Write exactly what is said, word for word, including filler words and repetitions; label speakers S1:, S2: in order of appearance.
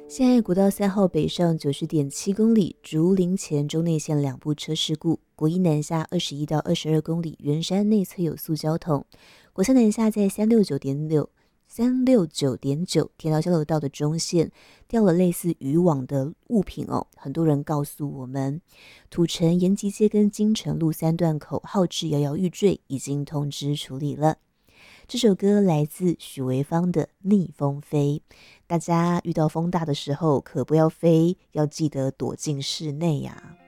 S1: 现在国道三号北上九十点七公里，竹林前中内线两部车事故；国一南下二十一到二十二公里，圆山内侧有速交通；国三南下在三六九点六。三六九点九，田寮交流道的中线掉了类似渔网的物品哦。很多人告诉我们，土城延吉街跟金城路三段口号志摇摇欲坠，已经通知处理了。这首歌来自许维芳的《逆风飞》，大家遇到风大的时候可不要飞，要记得躲进室内呀、啊。